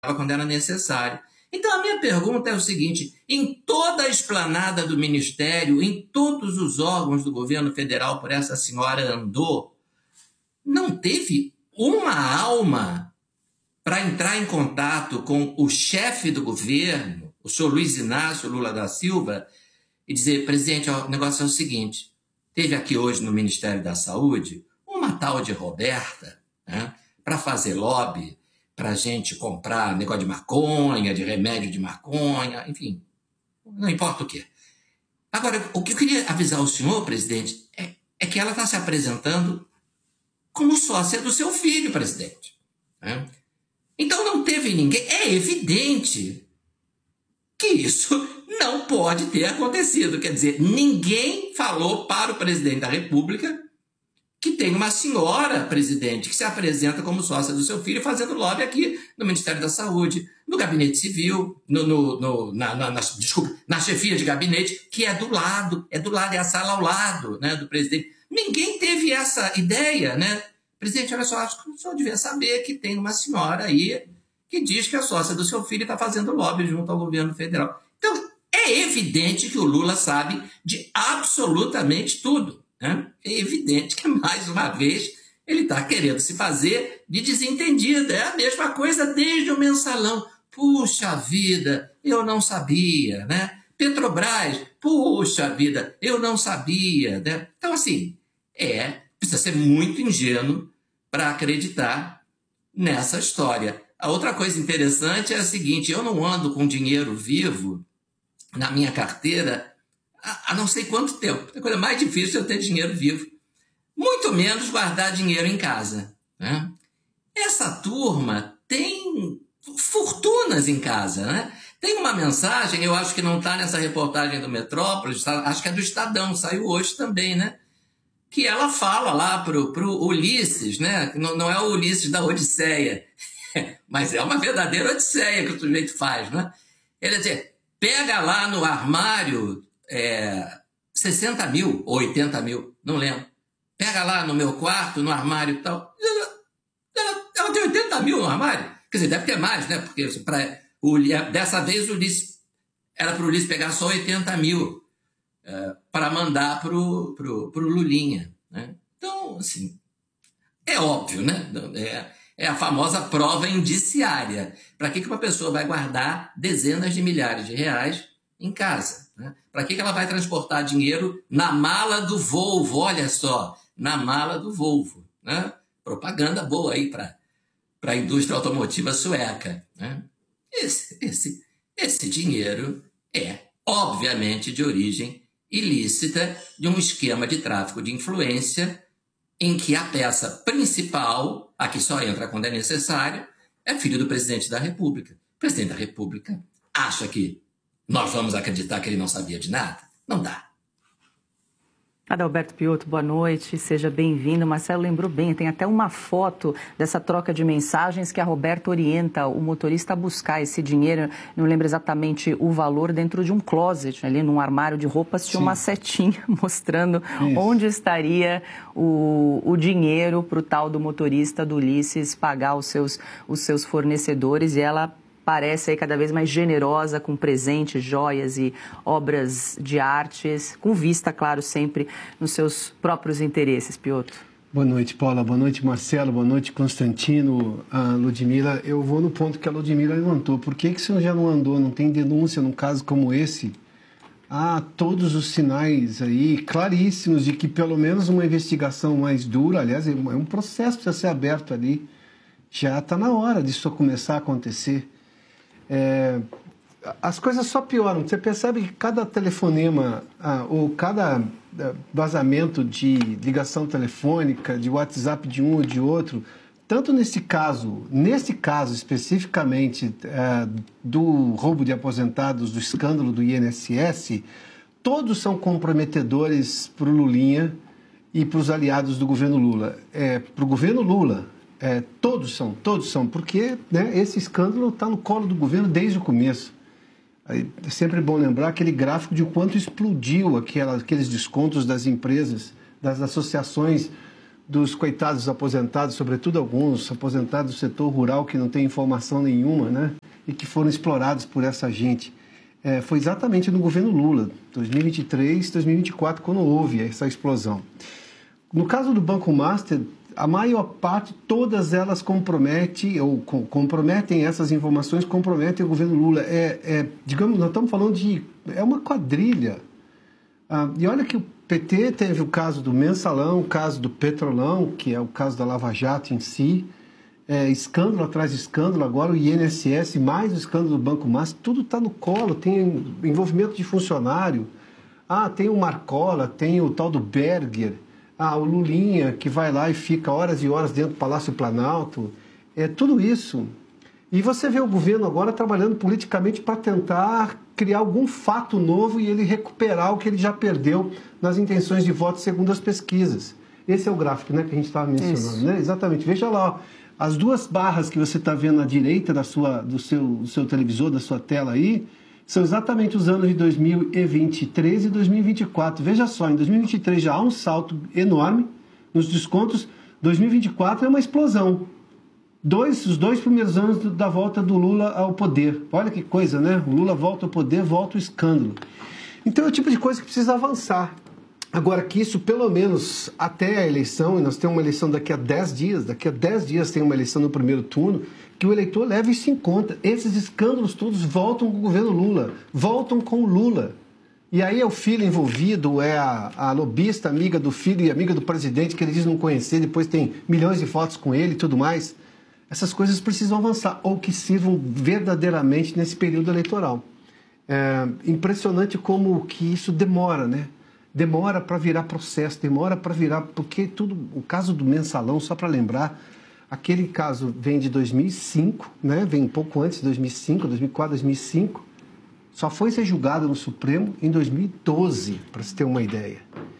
quando era necessário. Então, a minha pergunta é o seguinte: em toda a esplanada do Ministério, em todos os órgãos do governo federal por essa senhora andou, não teve uma alma para entrar em contato com o chefe do governo, o senhor Luiz Inácio Lula da Silva, e dizer: presidente, o negócio é o seguinte, teve aqui hoje no Ministério da Saúde uma tal de Roberta, né, para fazer lobby, para a gente comprar negócio de maconha, de remédio de maconha, enfim, não importa o quê. Agora, o que eu queria avisar o senhor, presidente, é que ela está se apresentando como sócia do seu filho, presidente, né? Então não teve ninguém. É evidente que isso não pode ter acontecido. Quer dizer, ninguém falou para o presidente da República que tem uma senhora, presidente, que se apresenta como sócia do seu filho fazendo lobby aqui no Ministério da Saúde, no Gabinete Civil, na chefia de gabinete, que é do lado, é a sala ao lado, né, do presidente. Ninguém teve essa ideia, né? Presidente, olha só, acho que o senhor devia saber que tem uma senhora aí que diz que a sócia do seu filho está fazendo lobby junto ao governo federal. Então, é evidente que o Lula sabe de absolutamente tudo, né? É evidente que, mais uma vez, ele está querendo se fazer de desentendido. É a mesma coisa desde o mensalão. Puxa vida, eu não sabia, né? Petrobras, puxa vida, eu não sabia, né? Então, assim, precisa ser muito ingênuo para acreditar nessa história. A outra coisa interessante é a seguinte: eu não ando com dinheiro vivo na minha carteira há não sei quanto tempo. A coisa mais difícil é eu ter dinheiro vivo. Muito menos guardar dinheiro em casa, né? Essa turma tem fortunas em casa, né? Tem uma mensagem, eu acho que não está nessa reportagem do Metrópolis, acho que é do Estadão, saiu hoje também, né? Que ela fala lá pro Ulisses, né? Não é o Ulisses da Odisseia, mas é uma verdadeira odisseia que o sujeito faz, né? Ele diz: pega lá no armário 60 mil ou 80 mil, não lembro. Pega lá no meu quarto, no armário e tal. Ela tem 80 mil no armário. Quer dizer, deve ter mais, né? Porque dessa vez era para o Ulisses pegar só 80 mil. Para mandar pro Lulinha, né? Então, assim, é óbvio, né? É a famosa prova indiciária. Para que uma pessoa vai guardar dezenas de milhares de reais em casa, né? Para que ela vai transportar dinheiro na mala do Volvo? Olha só, na mala do Volvo, né? Propaganda boa aí para a indústria automotiva sueca, né? Esse dinheiro é, obviamente, de origem ilícita, de um esquema de tráfico de influência em que a peça principal, a que só entra quando é necessário, é filho do presidente da República. O presidente da República acha que nós vamos acreditar que ele não sabia de nada? Não dá. Adalberto Piotto, boa noite, seja bem-vindo. Marcelo lembrou bem, tem até uma foto dessa troca de mensagens que a Roberta orienta o motorista a buscar esse dinheiro, não lembro exatamente o valor, dentro de um closet, ali num armário de roupas, tinha uma setinha mostrando onde estaria o dinheiro para o tal do motorista do Ulisses pagar os seus fornecedores, e ela parece aí cada vez mais generosa com presentes, joias e obras de artes, com vista, claro, sempre nos seus próprios interesses. Piotto. Boa noite, Paula. Boa noite, Marcelo. Boa noite, Constantino, a Ludmila. Eu vou no ponto que a Ludmila levantou. Por que o senhor já não andou, não tem denúncia num caso como esse? Há todos os sinais aí claríssimos de que pelo menos uma investigação mais dura, aliás, é um processo que precisa ser aberto ali. Já está na hora disso começar a acontecer. As coisas só pioram. Você percebe que cada telefonema ou cada vazamento de ligação telefônica, de WhatsApp de um ou de outro, tanto nesse caso especificamente do roubo de aposentados, do escândalo do INSS, todos são comprometedores para o Lulinha e para os aliados do governo Lula. Para o governo Lula, todos são, porque, né, esse escândalo está no colo do governo desde o começo. É sempre bom lembrar aquele gráfico de o quanto explodiu aqueles descontos das empresas, das associações dos coitados aposentados, sobretudo alguns aposentados do setor rural que não tem informação nenhuma, né? E que foram explorados por essa gente. Foi exatamente no governo Lula, 2023, 2024, quando houve essa explosão. No caso do Banco Master, a maior parte, todas elas comprometem essas informações, comprometem o governo Lula. Digamos, nós estamos falando é uma quadrilha. E olha que o PT teve o caso do Mensalão, o caso do Petrolão, que é o caso da Lava Jato em si, escândalo atrás de escândalo, agora o INSS, mais o escândalo do Banco Master, tudo está no colo, tem envolvimento de funcionário, tem o Marcola, tem o tal do Berger, o Lulinha, que vai lá e fica horas e horas dentro do Palácio Planalto, tudo isso. E você vê o governo agora trabalhando politicamente para tentar criar algum fato novo e ele recuperar o que ele já perdeu nas intenções de voto segundo as pesquisas. Esse é o gráfico, né, que a gente estava mencionando, né? Exatamente. Veja lá, ó, as duas barras que você está vendo à direita do seu televisor, da sua tela aí, são exatamente os anos de 2023 e 2024. Veja só, em 2023 já há um salto enorme nos descontos, 2024 é uma explosão. Os dois primeiros anos da volta do Lula ao poder. Olha que coisa, né? O Lula volta ao poder, volta o escândalo. Então é o tipo de coisa que precisa avançar. Agora que isso, pelo menos até a eleição, e nós temos uma eleição daqui a 10 dias tem uma eleição no primeiro turno, que o eleitor leve isso em conta. Esses escândalos todos voltam com o governo Lula, voltam com o Lula. E aí é o filho envolvido, é a lobista amiga do filho e amiga do presidente, que ele diz não conhecer, depois tem milhões de fotos com ele e tudo mais. Essas coisas precisam avançar, ou que sirvam verdadeiramente nesse período eleitoral. É impressionante como que isso demora, né? Demora para virar processo, demora para virar... Porque o caso do Mensalão, só para lembrar, aquele caso vem de 2005, né? Vem um pouco antes de 2005, 2004, 2005. Só foi ser julgado no Supremo em 2012, para se ter uma ideia.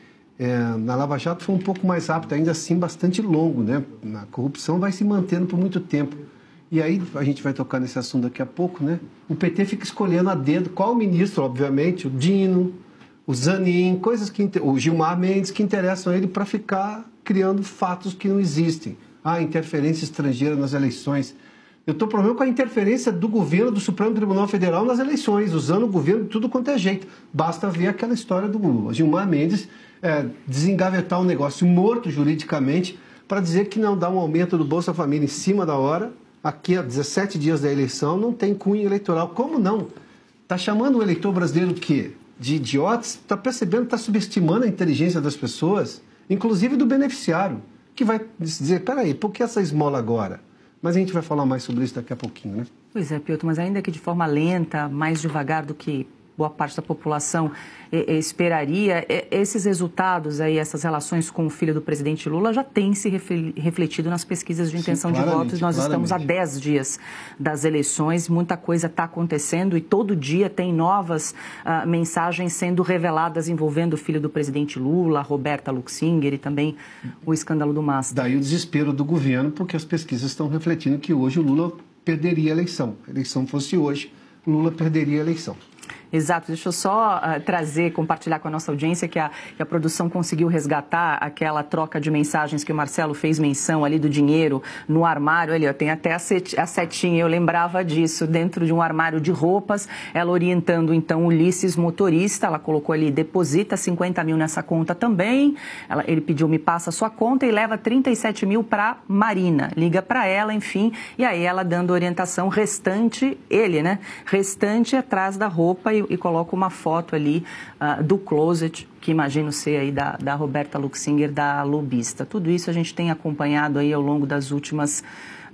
Na Lava Jato foi um pouco mais rápido, ainda assim bastante longo, né? A corrupção vai se mantendo por muito tempo. E aí, a gente vai tocar nesse assunto daqui a pouco, né? O PT fica escolhendo a dedo qual ministro, obviamente, o Dino, o Zanin, o Gilmar Mendes, que interessam a ele para ficar criando fatos que não existem. Interferência estrangeira nas eleições. Eu estou problema com a interferência do governo do Supremo Tribunal Federal nas eleições, usando o governo de tudo quanto é jeito. Basta ver aquela história do Gilmar Mendes desengavetar um negócio morto juridicamente para dizer que não dá um aumento do Bolsa Família em cima da hora, aqui a 17 dias da eleição, não tem cunho eleitoral. Como não? Está chamando o eleitor brasileiro o quê? De idiotas? Está percebendo, está subestimando a inteligência das pessoas, inclusive do beneficiário, que vai dizer, peraí, por que essa esmola agora? Mas a gente vai falar mais sobre isso daqui a pouquinho, né? Pois é, Piotr, mas ainda que de forma lenta, mais devagar do que boa parte da população esperaria, esses resultados aí, essas relações com o filho do presidente Lula já têm se refletido nas pesquisas de intenção de votos. Nós estamos a 10 dias das eleições, muita coisa está acontecendo e todo dia tem novas mensagens sendo reveladas envolvendo o filho do presidente Lula, Roberta Luxinger e também o escândalo do Master. Daí o desespero do governo, porque as pesquisas estão refletindo que hoje o Lula perderia a eleição. Se a eleição fosse hoje, o Lula perderia a eleição. Exato, deixa eu só compartilhar com a nossa audiência que a produção conseguiu resgatar aquela troca de mensagens que o Marcelo fez menção ali do dinheiro no armário, ali, ó, tem até a setinha, eu lembrava disso, dentro de um armário de roupas, ela orientando então o Ulisses, motorista, ela colocou ali, deposita 50 mil nessa conta também, ele pediu, me passa a sua conta e leva 37 mil para Marina, liga para ela, enfim, e aí ela dando orientação restante, restante atrás da roupa e coloca uma foto ali do closet, que imagino ser aí da Roberta Luxinger, da lobista. Tudo isso a gente tem acompanhado aí ao longo das últimas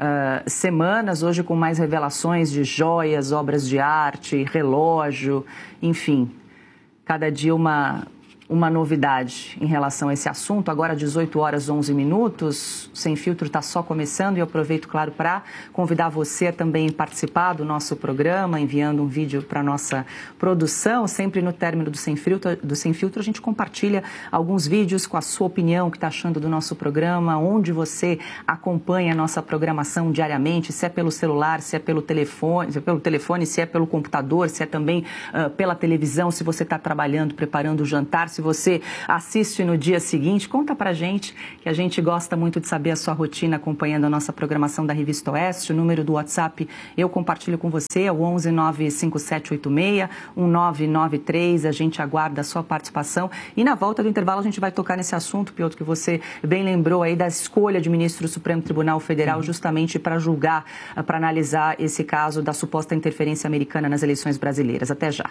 semanas, hoje com mais revelações de joias, obras de arte, relógio, enfim, cada dia uma novidade em relação a esse assunto. Agora, 18 horas 11 minutos, Sem Filtro está só começando e eu aproveito, claro, para convidar você a também participar do nosso programa, enviando um vídeo para a nossa produção. Sempre no término do Sem Filtro, a gente compartilha alguns vídeos com a sua opinião, o que está achando do nosso programa, onde você acompanha a nossa programação diariamente, se é pelo celular, se é pelo telefone, se é pelo computador, se é também pela televisão, se você está trabalhando, preparando o jantar, se se você assiste no dia seguinte, conta pra gente, que a gente gosta muito de saber a sua rotina acompanhando a nossa programação da Revista Oeste. O número do WhatsApp eu compartilho com você, é o 11 95786 1993. A gente aguarda a sua participação. E na volta do intervalo a gente vai tocar nesse assunto, Piotr, que você bem lembrou aí da escolha de ministro do Supremo Tribunal Federal justamente para julgar, para analisar esse caso da suposta interferência americana nas eleições brasileiras. Até já.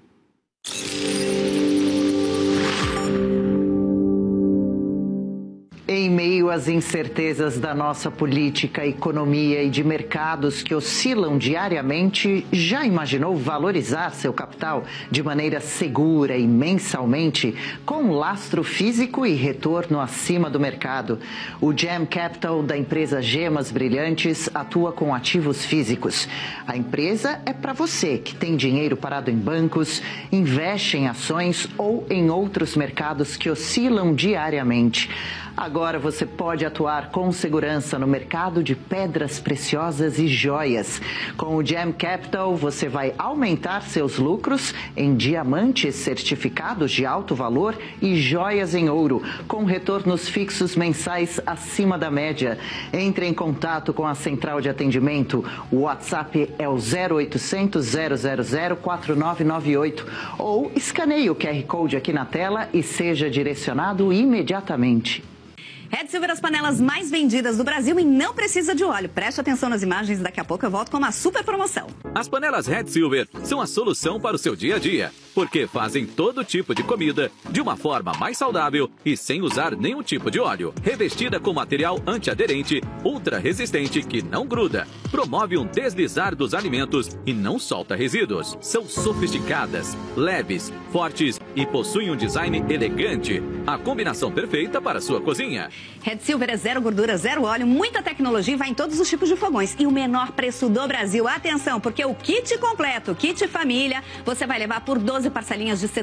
Em meio às incertezas da nossa política, economia e de mercados que oscilam diariamente, já imaginou valorizar seu capital de maneira segura e mensalmente, com lastro físico e retorno acima do mercado? O Gem Capital da empresa Gemas Brilhantes atua com ativos físicos. A empresa é para você que tem dinheiro parado em bancos, investe em ações ou em outros mercados que oscilam diariamente. Agora você pode atuar com segurança no mercado de pedras preciosas e joias. Com o Gem Capital, você vai aumentar seus lucros em diamantes certificados de alto valor e joias em ouro, com retornos fixos mensais acima da média. Entre em contato com a central de atendimento. O WhatsApp é o 0800 000 4998 ou escaneie o QR Code aqui na tela e seja direcionado imediatamente. Red Silver, as panelas mais vendidas do Brasil e não precisa de óleo. Preste atenção nas imagens, daqui a pouco eu volto com uma super promoção. As panelas Red Silver são a solução para o seu dia a dia, porque fazem todo tipo de comida de uma forma mais saudável e sem usar nenhum tipo de óleo. Revestida com material antiaderente, ultra resistente que não gruda, promove um deslizar dos alimentos e não solta resíduos. São sofisticadas, leves, fortes e possuem um design elegante. A combinação perfeita para a sua cozinha. Red Silver é zero gordura, zero óleo, muita tecnologia e vai em todos os tipos de fogões. E o menor preço do Brasil. Atenção, porque o kit completo, kit família, você vai levar por 12 parcelinhas de R$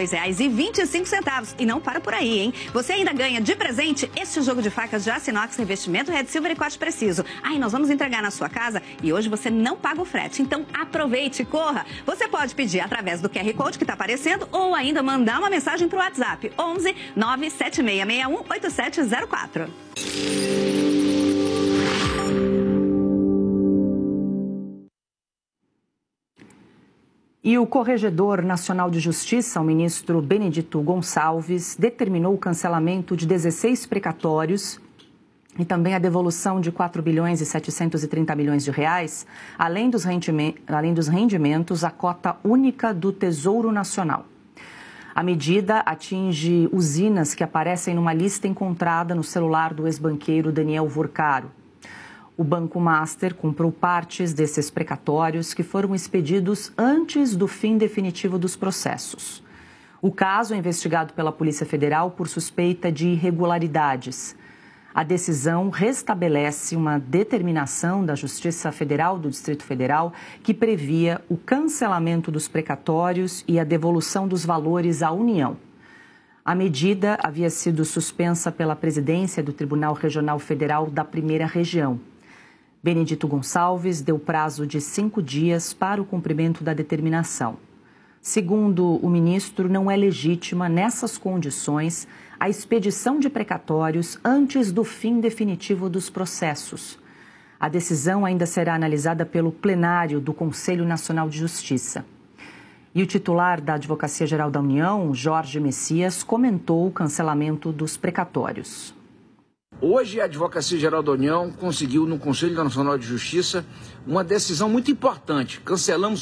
72,25. E não para por aí, hein? Você ainda ganha de presente este jogo de facas de aço inox, revestimento Red Silver e corte preciso. Aí nós vamos entregar na sua casa e hoje você não paga o frete. Então aproveite, corra. Você pode pedir através do QR Code que está aparecendo ou ainda mandar uma mensagem para o WhatsApp 11 97661 8704. E o Corregedor Nacional de Justiça, o ministro Benedito Gonçalves, determinou o cancelamento de 16 precatórios e também a devolução de 4 bilhões e 730 milhões de reais, além dos rendimentos, à cota única do Tesouro Nacional. A medida atinge usinas que aparecem numa lista encontrada no celular do ex-banqueiro Daniel Vorcaro. O Banco Master comprou partes desses precatórios que foram expedidos antes do fim definitivo dos processos. O caso é investigado pela Polícia Federal por suspeita de irregularidades. A decisão restabelece uma determinação da Justiça Federal do Distrito Federal que previa o cancelamento dos precatórios e a devolução dos valores à União. A medida havia sido suspensa pela presidência do Tribunal Regional Federal da Primeira Região. Benedito Gonçalves deu prazo de 5 dias para o cumprimento da determinação. Segundo o ministro, não é legítima, nessas condições, a expedição de precatórios antes do fim definitivo dos processos. A decisão ainda será analisada pelo plenário do Conselho Nacional de Justiça. E o titular da Advocacia Geral da União, Jorge Messias, comentou o cancelamento dos precatórios. Hoje a Advocacia Geral da União conseguiu no Conselho Nacional de Justiça uma decisão muito importante. Cancelamos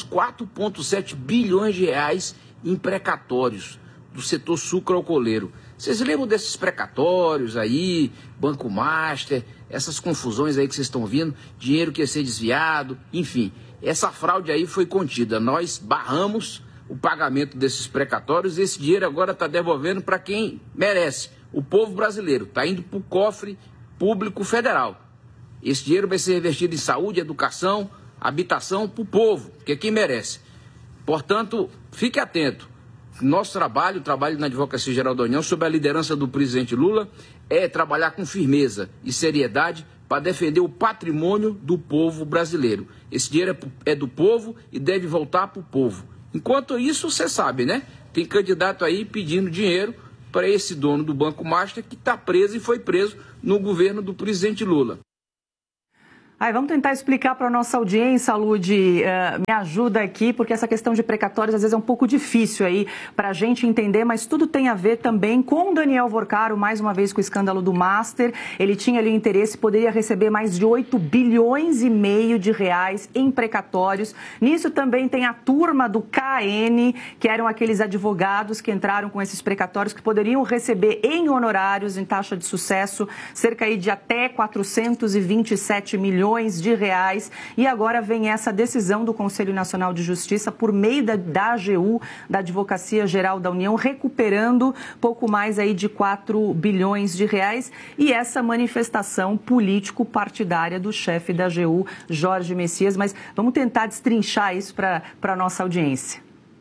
4,7 bilhões de reais em precatórios do setor sucroalcooleiro. Vocês lembram desses precatórios aí, Banco Master, essas confusões aí que vocês estão vendo, dinheiro que ia ser desviado, enfim. Essa fraude aí foi contida. Nós barramos o pagamento desses precatórios e esse dinheiro agora está devolvendo para quem merece. O povo brasileiro está indo para o cofre público federal. Esse dinheiro vai ser revestido em saúde, educação, habitação para o povo, que é quem merece. Portanto, fique atento. Nosso trabalho, o trabalho na Advocacia Geral da União, sob a liderança do presidente Lula, é trabalhar com firmeza e seriedade para defender o patrimônio do povo brasileiro. Esse dinheiro é do povo e deve voltar para o povo. Enquanto isso, você sabe, né? Tem candidato aí pedindo dinheiro para esse dono do Banco Master que está preso e foi preso no governo do presidente Lula. Vamos tentar explicar para a nossa audiência, Lud, me ajuda aqui, porque essa questão de precatórios às vezes é um pouco difícil aí para a gente entender, mas tudo tem a ver também com o Daniel Vorcaro, mais uma vez com o escândalo do Master. Ele tinha ali interesse, poderia receber mais de 8 bilhões e meio de reais em precatórios. Nisso também tem a turma do KN, que eram aqueles advogados que entraram com esses precatórios, que poderiam receber em honorários, em taxa de sucesso, cerca aí de até 427 milhões de reais, e agora vem essa decisão do Conselho Nacional de Justiça por meio da AGU, da Advocacia Geral da União, recuperando pouco mais aí de 4 bilhões de reais, e essa manifestação político-partidária do chefe da AGU, Jorge Messias. Mas vamos tentar destrinchar isso para a nossa audiência.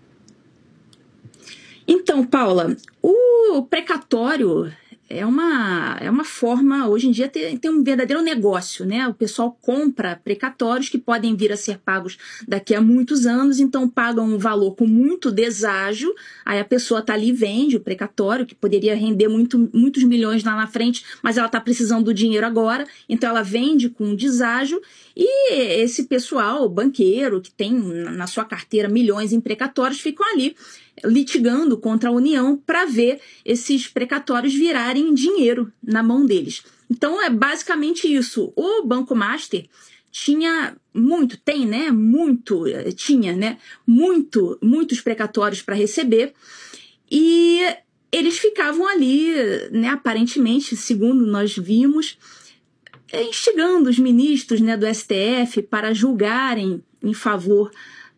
Então, Paula, o precatório é uma forma, hoje em dia tem um verdadeiro negócio, né? O pessoal compra precatórios que podem vir a ser pagos daqui a muitos anos, então pagam um valor com muito deságio, aí a pessoa está ali e vende o precatório, que poderia render muitos milhões lá na frente, mas ela está precisando do dinheiro agora, então ela vende com deságio, e esse pessoal, banqueiro, que tem na sua carteira milhões em precatórios, ficam ali litigando contra a União para ver esses precatórios virarem dinheiro na mão deles. Então é basicamente isso. O Banco Master tinha muitos precatórios para receber, e eles ficavam ali, né, aparentemente, segundo nós vimos, instigando os ministros, né, do STF para julgarem em favor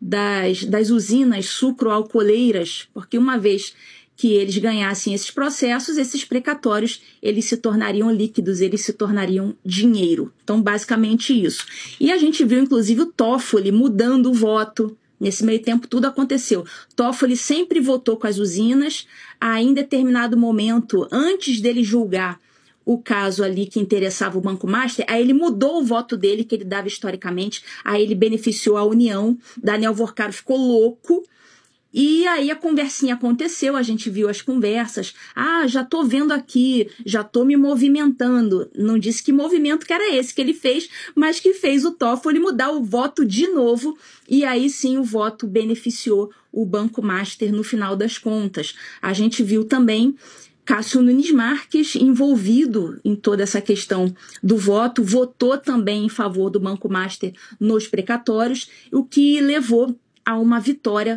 das usinas sucroalcooleiras, porque uma vez que eles ganhassem esses processos, esses precatórios, eles se tornariam líquidos, eles se tornariam dinheiro. Então, basicamente isso. E a gente viu, inclusive, o Toffoli mudando o voto. Nesse meio tempo, tudo aconteceu. Toffoli sempre votou com as usinas, aí, em determinado momento, antes dele julgar o caso ali que interessava o Banco Master, aí ele mudou o voto dele, que ele dava historicamente, aí ele beneficiou a União, Daniel Vorcaro ficou louco, e aí a conversinha aconteceu, a gente viu as conversas, já tô vendo aqui, já tô me movimentando, não disse que movimento que era esse que ele fez, mas que fez o Toffoli mudar o voto de novo, e aí sim o voto beneficiou o Banco Master no final das contas. A gente viu também Cássio Nunes Marques, envolvido em toda essa questão do voto, votou também em favor do Banco Master nos precatórios, o que levou a uma vitória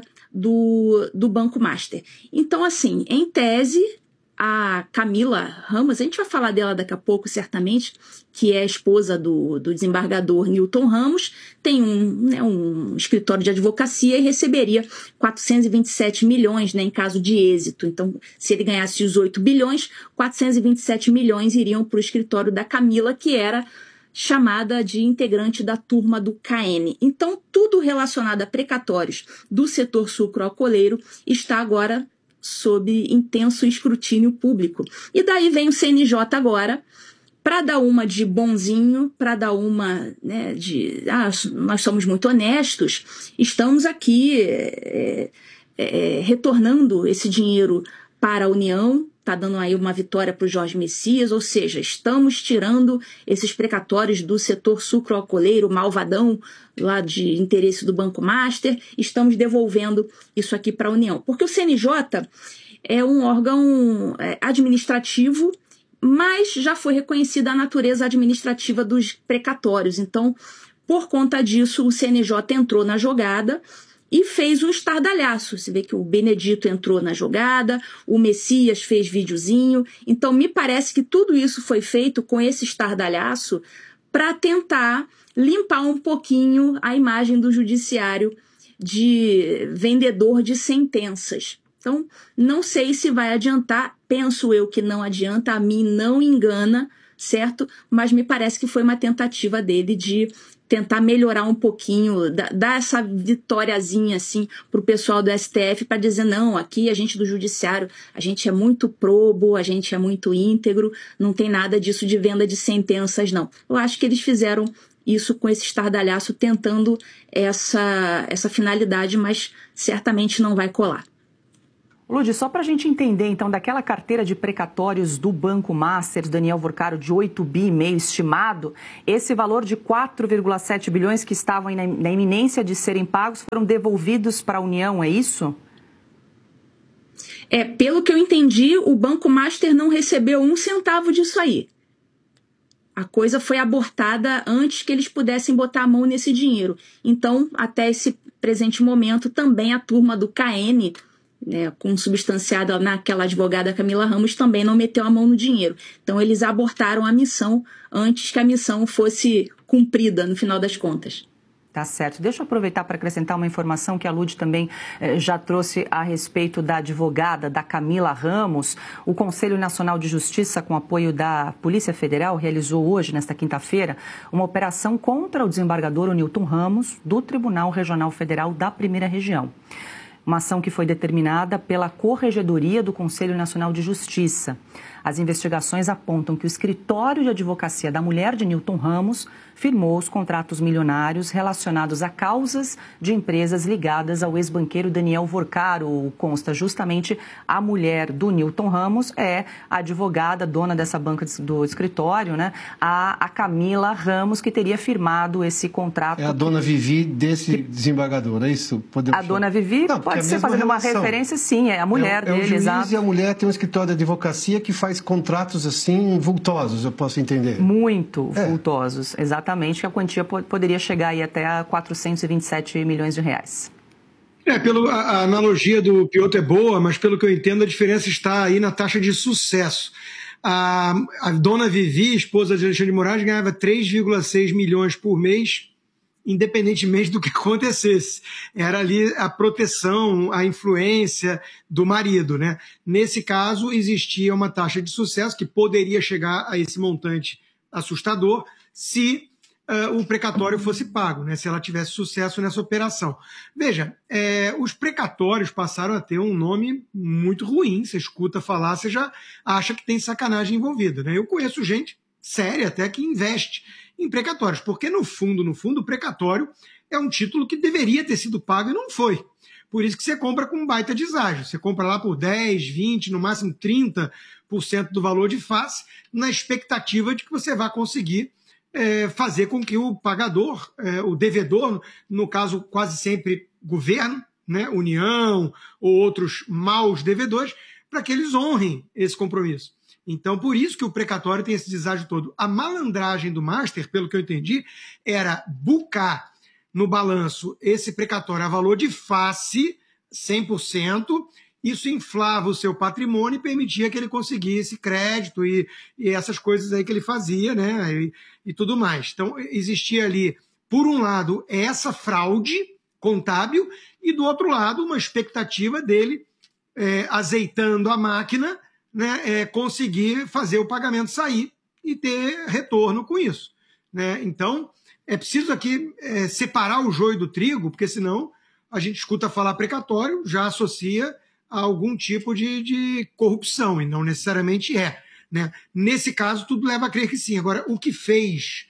do Banco Master. Então, assim, em tese, a Camila Ramos, a gente vai falar dela daqui a pouco, certamente, que é a esposa do desembargador Newton Ramos, tem um escritório de advocacia e receberia 427 milhões, né, em caso de êxito. Então, se ele ganhasse os 8 bilhões, 427 milhões iriam para o escritório da Camila, que era chamada de integrante da turma do KN. Então, tudo relacionado a precatórios do setor sucroalcooleiro está agora sob intenso escrutínio público. E daí vem o CNJ agora para dar uma de bonzinho, para dar uma, né, de nós somos muito honestos, estamos aqui retornando esse dinheiro para a União, está dando aí uma vitória para o Jorge Messias, ou seja, estamos tirando esses precatórios do setor sucroalcooleiro, malvadão, lá de interesse do Banco Master, estamos devolvendo isso aqui para a União. Porque o CNJ é um órgão administrativo, mas já foi reconhecida a natureza administrativa dos precatórios. Então, por conta disso, o CNJ entrou na jogada e fez um estardalhaço. Você vê que o Benedito entrou na jogada, o Messias fez videozinho. Então, me parece que tudo isso foi feito com esse estardalhaço para tentar limpar um pouquinho a imagem do judiciário de vendedor de sentenças. Então, não sei se vai adiantar, penso eu que não adianta, a mim não engana, certo? Mas me parece que foi uma tentativa dele de tentar melhorar um pouquinho, dar essa vitóriazinha assim para o pessoal do STF para dizer, não, aqui a gente do judiciário, a gente é muito probo, a gente é muito íntegro, não tem nada disso de venda de sentenças, não. Eu acho que eles fizeram isso com esse estardalhaço, tentando essa finalidade, mas certamente não vai colar. Ludi, só para a gente entender, então, daquela carteira de precatórios do Banco Master, Daniel Vorcaro, de 8,5 bi estimado, esse valor de 4,7 bilhões que estavam na iminência de serem pagos foram devolvidos para a União, é isso? Pelo que eu entendi, o Banco Master não recebeu 1 centavo disso aí. A coisa foi abortada antes que eles pudessem botar a mão nesse dinheiro. Então, até esse presente momento, também a turma do KN, consubstanciada naquela advogada Camila Ramos, também não meteu a mão no dinheiro. Então, eles abortaram a missão antes que a missão fosse cumprida, no final das contas. Tá certo. Deixa eu aproveitar para acrescentar uma informação que a Ludi também já trouxe a respeito da advogada, da Camila Ramos. O Conselho Nacional de Justiça, com apoio da Polícia Federal, realizou hoje, nesta quinta-feira, uma operação contra o desembargador Nilton Ramos, do Tribunal Regional Federal da Primeira Região. Uma ação que foi determinada pela Corregedoria do Conselho Nacional de Justiça. As investigações apontam que o escritório de advocacia da mulher de Nilton Ramos firmou os contratos milionários relacionados a causas de empresas ligadas ao ex-banqueiro Daniel Vorcaro. Consta justamente a mulher do Nilton Ramos, é a advogada, dona dessa banca do escritório, né? A Camila Ramos, que teria firmado esse contrato. É a dona Vivi desse desembargador, é isso? A dona Vivi, não, pode ser fazendo uma referência, sim, é a mulher dele, o juiz, exato. E a mulher tem um escritório de advocacia que faz contratos assim vultosos, eu posso entender. Muito vultosos, exatamente, que a quantia poderia chegar aí até a 427 milhões de reais. A analogia do Piotr é boa, mas pelo que eu entendo a diferença está aí na taxa de sucesso. A dona Vivi, esposa de Alexandre de Moraes, ganhava 3,6 milhões por mês, independentemente do que acontecesse. Era ali a proteção, a influência do marido, né? Nesse caso, existia uma taxa de sucesso que poderia chegar a esse montante assustador se o precatório fosse pago, né? Se ela tivesse sucesso nessa operação. Veja, os precatórios passaram a ter um nome muito ruim. Você escuta falar, você já acha que tem sacanagem envolvida, né? Eu conheço gente séria até que investe em precatórios, porque no fundo, o precatório é um título que deveria ter sido pago e não foi. Por isso que você compra com um baita deságio. Você compra lá por 10, 20, no máximo 30% do valor de face, na expectativa de que você vai conseguir fazer com que o pagador, o devedor, no caso quase sempre governo, né, União ou outros maus devedores, para que eles honrem esse compromisso. Então, por isso que o precatório tem esse deságio todo. A malandragem do Master, pelo que eu entendi, era bucar no balanço esse precatório a valor de face, 100%, isso inflava o seu patrimônio e permitia que ele conseguisse crédito e essas coisas aí que ele fazia, né, e tudo mais. Então, existia ali, por um lado, essa fraude contábil e, do outro lado, uma expectativa dele, azeitando a máquina, né, conseguir fazer o pagamento sair e ter retorno com isso, né? Então, é preciso aqui separar o joio do trigo, porque senão a gente escuta falar precatório, já associa a algum tipo de corrupção, e não necessariamente né? Nesse caso, tudo leva a crer que sim. Agora, o que fez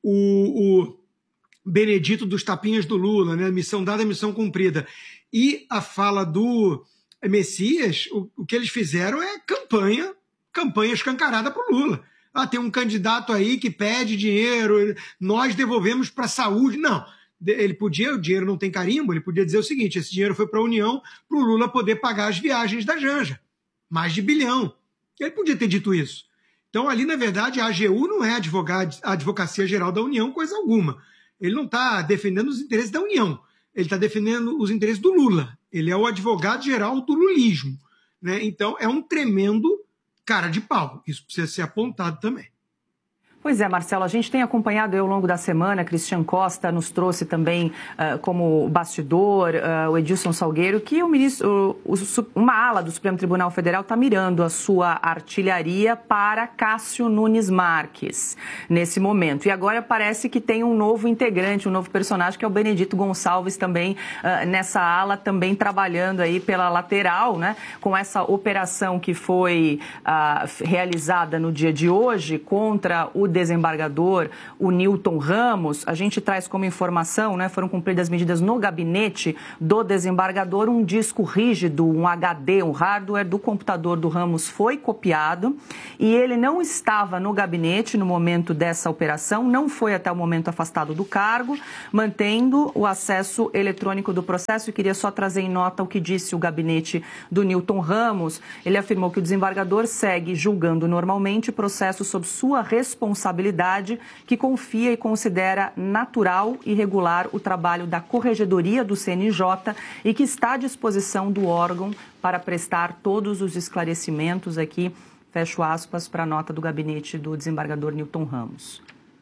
o Benedito dos tapinhas do Lula, né? Missão dada, missão cumprida, e a fala do Messias, o que eles fizeram é campanha escancarada para o Lula. Tem um candidato aí que pede dinheiro, nós devolvemos para a saúde. Não, o dinheiro não tem carimbo, ele podia dizer o seguinte: esse dinheiro foi para a União, para o Lula poder pagar as viagens da Janja, mais de 1 bilhão. Ele podia ter dito isso. Então, ali, na verdade, a AGU não é a Advocacia Geral da União, coisa alguma. Ele não está defendendo os interesses da União. Ele está defendendo os interesses do Lula. Ele é o advogado-geral do lulismo, né? Então, é um tremendo cara de pau. Isso precisa ser apontado também. Pois é, Marcelo, a gente tem acompanhado ao longo da semana, Cristian Costa nos trouxe também como bastidor, o Edilson Salgueiro, que uma ala do Supremo Tribunal Federal está mirando a sua artilharia para Cássio Nunes Marques, nesse momento. E agora parece que tem um novo integrante, um novo personagem, que é o Benedito Gonçalves também, nessa ala, também trabalhando aí pela lateral, né, com essa operação que foi realizada no dia de hoje contra o desembargador, o Newton Ramos. A gente traz como informação, né, foram cumpridas medidas no gabinete do desembargador, um disco rígido, um HD, um hardware do computador do Ramos foi copiado e ele não estava no gabinete no momento dessa operação, não foi até o momento afastado do cargo, mantendo o acesso eletrônico do processo. E queria só trazer em nota o que disse o gabinete do Newton Ramos. Ele afirmou que o desembargador segue julgando normalmente o processo sob sua responsabilidade, que confia e considera natural e regular o trabalho da Corregedoria do CNJ e que está à disposição do órgão para prestar todos os esclarecimentos aqui, fecho aspas, para a nota do gabinete do desembargador Newton Ramos.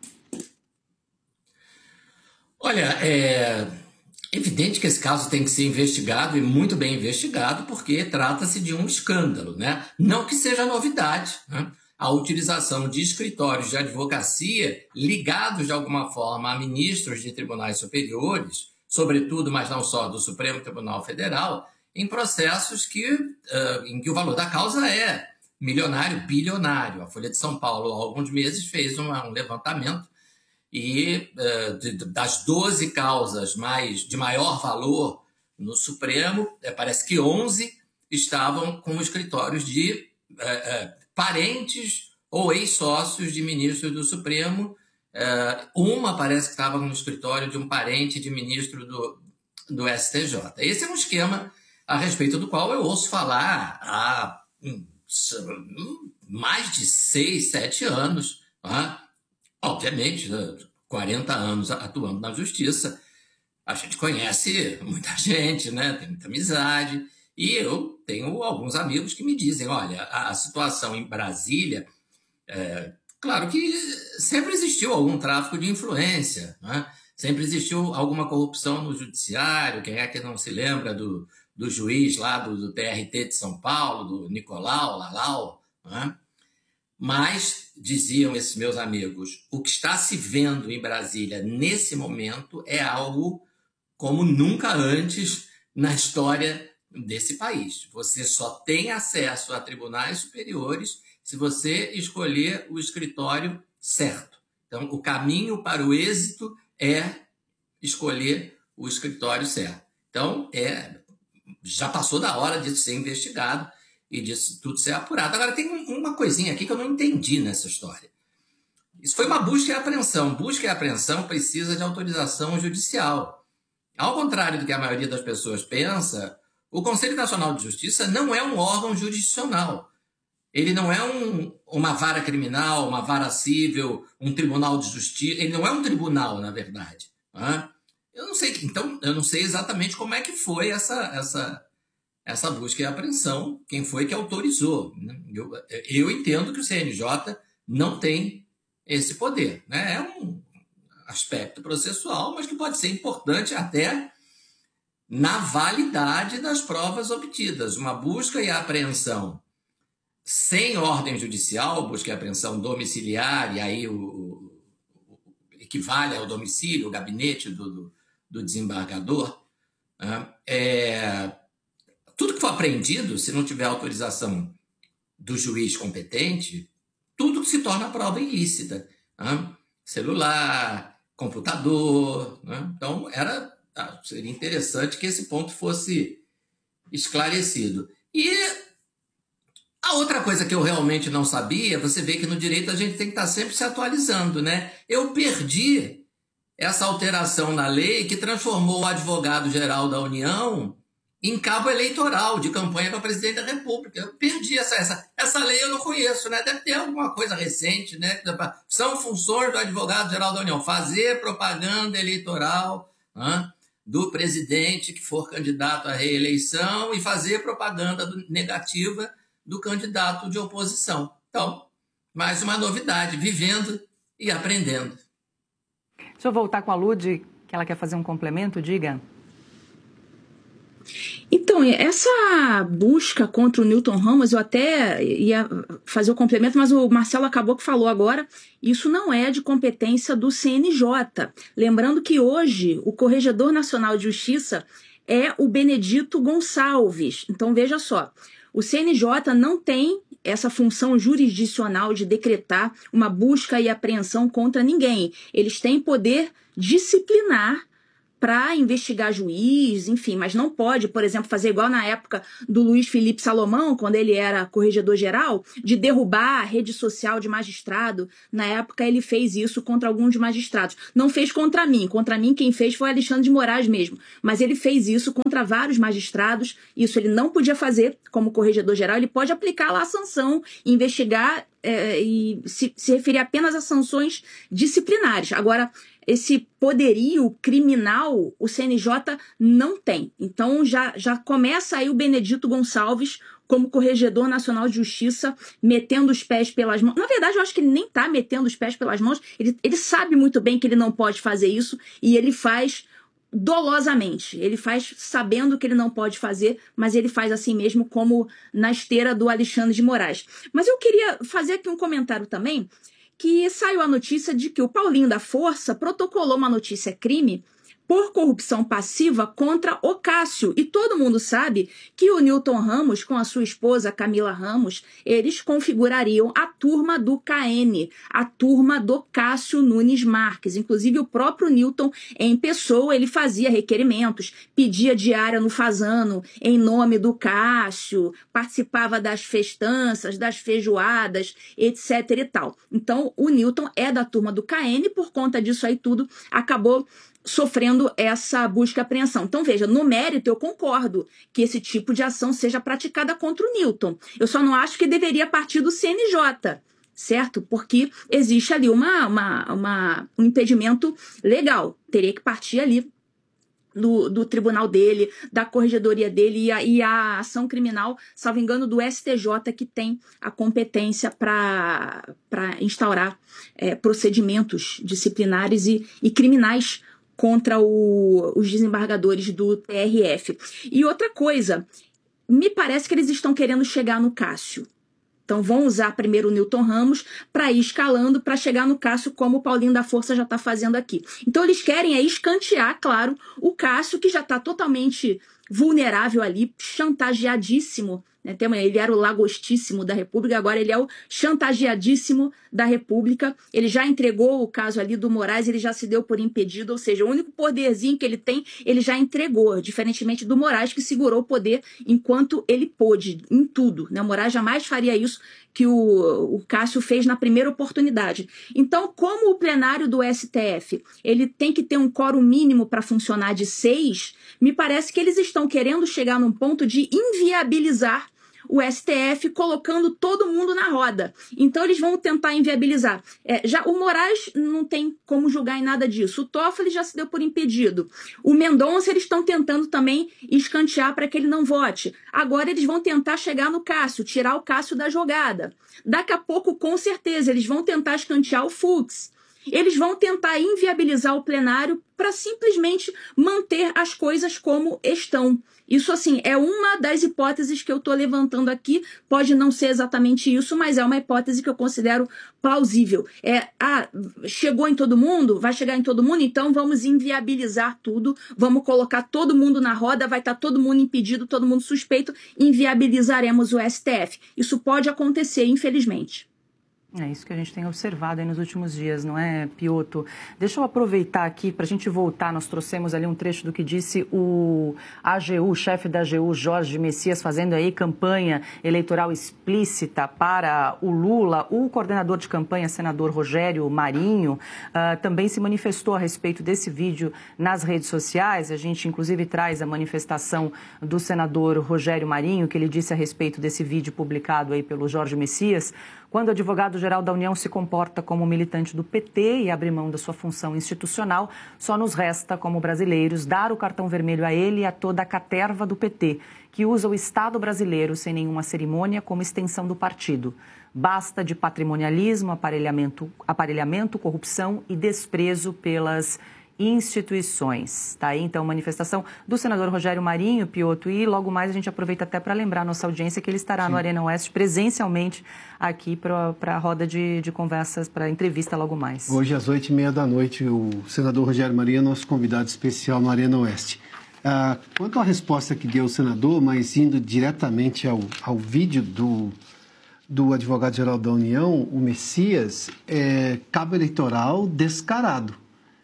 Olha, é evidente que esse caso tem que ser investigado e muito bem investigado, porque trata-se de um escândalo, né? Não que seja novidade, né? A utilização de escritórios de advocacia ligados de alguma forma a ministros de tribunais superiores, sobretudo, mas não só, do Supremo Tribunal Federal, em processos em que o valor da causa é milionário, bilionário. A Folha de São Paulo, há alguns meses, fez um levantamento e das 12 causas de maior valor no Supremo, parece que 11 estavam com escritórios de parentes ou ex-sócios de ministros do Supremo. Uma parece que estava no escritório de um parente de ministro do STJ. Esse é um esquema a respeito do qual eu ouço falar há mais de 6, 7 anos, né? Obviamente, 40 anos atuando na justiça, a gente conhece muita gente, né? Tem muita amizade, e eu tenho alguns amigos que me dizem, olha, a situação em Brasília, claro que sempre existiu algum tráfico de influência, né? Sempre existiu alguma corrupção no judiciário. Quem é que não se lembra do juiz lá do TRT de São Paulo, do Nicolau, Lalau, né? Mas, diziam esses meus amigos, o que está se vendo em Brasília nesse momento é algo como nunca antes na história desse país. Você só tem acesso a tribunais superiores se você escolher o escritório certo. Então, o caminho para o êxito é escolher o escritório certo. Então, já passou da hora disso ser investigado e disso tudo ser apurado. Agora, tem uma coisinha aqui que eu não entendi nessa história. Isso foi uma busca e apreensão. Busca e apreensão precisa de autorização judicial. Ao contrário do que a maioria das pessoas pensa, o Conselho Nacional de Justiça não é um órgão jurisdicional. Ele não é uma vara criminal, uma vara civil, um tribunal de justiça. Ele não é um tribunal, na verdade. Né? Eu não sei, então, eu não sei exatamente como é que foi essa busca e apreensão, quem foi que autorizou. Né? Eu entendo que o CNJ não tem esse poder. Né? É um aspecto processual, mas que pode ser importante até na validade das provas obtidas. Uma busca e apreensão sem ordem judicial, busca e apreensão domiciliar, e aí o equivale ao domicílio, o gabinete do desembargador, tudo que for apreendido, se não tiver autorização do juiz competente, tudo se torna prova ilícita. Né? Celular, computador. Né? Então, seria interessante que esse ponto fosse esclarecido. E a outra coisa que eu realmente não sabia, você vê que no direito a gente tem que estar sempre se atualizando, né? Eu perdi essa alteração na lei que transformou o advogado-geral da União em cabo eleitoral de campanha para presidente da República. Eu perdi essa lei, eu não conheço, né? Deve ter alguma coisa recente, né? São funções do advogado-geral da União: fazer propaganda eleitoral, né, do presidente que for candidato à reeleição e fazer propaganda negativa do candidato de oposição. Então, mais uma novidade, vivendo e aprendendo. Deixa eu voltar com a Lud, que ela quer fazer um complemento, diga. Então, essa busca contra o Newton Ramos, eu até ia fazer o complemento, mas o Marcelo acabou que falou agora, isso não é de competência do CNJ. Lembrando que hoje o Corregedor Nacional de Justiça é o Benedito Gonçalves. Então, veja só, o CNJ não tem essa função jurisdicional de decretar uma busca e apreensão contra ninguém. Eles têm poder disciplinar para investigar juiz, enfim, mas não pode, por exemplo, fazer igual na época do Luiz Felipe Salomão, quando ele era corregedor-geral, de derrubar a rede social de magistrado. Na época ele fez isso contra alguns magistrados. Não fez contra mim quem fez foi Alexandre de Moraes mesmo, mas ele fez isso contra vários magistrados. Isso ele não podia fazer como corregedor-geral, ele pode aplicar lá a sanção, investigar e se referir apenas a sanções disciplinares. Agora, esse poderio criminal o CNJ não tem. Então já começa aí o Benedito Gonçalves como Corregedor Nacional de Justiça metendo os pés pelas mãos. Na verdade, eu acho que ele nem está metendo os pés pelas mãos. Ele sabe muito bem que ele não pode fazer isso e ele faz dolosamente. Ele faz sabendo que ele não pode fazer, mas ele faz assim mesmo, como na esteira do Alexandre de Moraes. Mas eu queria fazer aqui um comentário também, que saiu a notícia de que o Paulinho da Força protocolou uma notícia-crime por corrupção passiva contra o Cássio. E todo mundo sabe que o Newton Ramos, com a sua esposa Camila Ramos, eles configurariam a turma do KN, a turma do Cássio Nunes Marques. Inclusive o próprio Newton, em pessoa, ele fazia requerimentos, pedia diária no Fazano em nome do Cássio, participava das festanças, das feijoadas, etc. e tal. Então o Newton é da turma do KN, por conta disso aí tudo, acabou sofrendo essa busca e apreensão. Então, veja, no mérito eu concordo que esse tipo de ação seja praticada contra o Newton. Eu só não acho que deveria partir do CNJ, certo? Porque existe ali um impedimento legal. Teria que partir ali do tribunal dele, da corregedoria dele e a ação criminal, salvo engano, do STJ, que tem a competência para instaurar procedimentos disciplinares e criminais contra os desembargadores do TRF. E outra coisa, me parece que eles estão querendo chegar no Cássio. Então vão usar primeiro o Newton Ramos para ir escalando para chegar no Cássio, como o Paulinho da Força já está fazendo aqui. Então eles querem escantear, claro, o Cássio, que já está totalmente vulnerável ali, chantageadíssimo. Ele era o lagostíssimo da República, agora ele é o chantageadíssimo da República. Ele já entregou o caso ali do Moraes, ele já se deu por impedido, ou seja, o único poderzinho que ele tem, ele já entregou, diferentemente do Moraes, que segurou o poder enquanto ele pôde, em tudo. O Moraes jamais faria isso que o Cássio fez na primeira oportunidade. Então, como o plenário do STF ele tem que ter um quórum mínimo para funcionar de 6, me parece que eles estão querendo chegar num ponto de inviabilizar o STF, colocando todo mundo na roda. Então eles vão tentar inviabilizar. Já o Moraes não tem como julgar em nada disso. O Toffoli já se deu por impedido. O Mendonça eles estão tentando também escantear para que ele não vote. Agora eles vão tentar chegar no Cássio, tirar o Cássio da jogada. Daqui a pouco, com certeza, eles vão tentar escantear o Fux. Eles vão tentar inviabilizar o plenário para simplesmente manter as coisas como estão. Isso, assim, é uma das hipóteses que eu estou levantando aqui. Pode não ser exatamente isso, mas é uma hipótese que eu considero plausível. Chegou em todo mundo? Vai chegar em todo mundo? Então vamos inviabilizar tudo, vamos colocar todo mundo na roda, vai estar todo mundo impedido, todo mundo suspeito, inviabilizaremos o STF. Isso pode acontecer, infelizmente. É isso que a gente tem observado aí nos últimos dias, não é, Piotto? Deixa eu aproveitar aqui para a gente voltar. Nós trouxemos ali um trecho do que disse o AGU, o chefe da AGU, Jorge Messias, fazendo aí campanha eleitoral explícita para o Lula. O coordenador de campanha, senador Rogério Marinho, também se manifestou a respeito desse vídeo nas redes sociais. A gente, inclusive, traz a manifestação do senador Rogério Marinho, que ele disse a respeito desse vídeo publicado aí pelo Jorge Messias. Quando o advogado-geral da União se comporta como militante do PT e abre mão da sua função institucional, só nos resta, como brasileiros, dar o cartão vermelho a ele e a toda a caterva do PT, que usa o Estado brasileiro sem nenhuma cerimônia como extensão do partido. Basta de patrimonialismo, aparelhamento, corrupção e desprezo pelas instituições. Tá aí, então, manifestação do senador Rogério Marinho, Piotto, e logo mais a gente aproveita até para lembrar a nossa audiência que ele estará no Arena Oeste presencialmente aqui para a roda de conversas, para a entrevista logo mais. Hoje às 20h30 o senador Rogério Marinho é nosso convidado especial no Arena Oeste. Quanto à resposta que deu o senador, mas indo diretamente ao vídeo do advogado-geral da União, o Messias, é cabo eleitoral descarado.